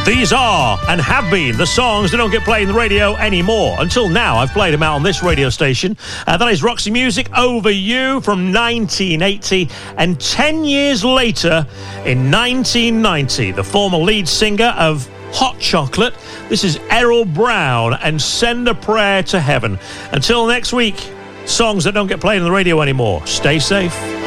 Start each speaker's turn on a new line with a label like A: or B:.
A: These are and have been the songs that don't get played in the radio anymore. Until now, I've played them out on this radio station. That is Roxy Music, Over You from 1980. And 10 years later, in 1990, the former lead singer of Hot Chocolate, this is Errol Brown and Send a Prayer to Heaven. Until next week, songs that don't get played on the radio anymore. Stay safe.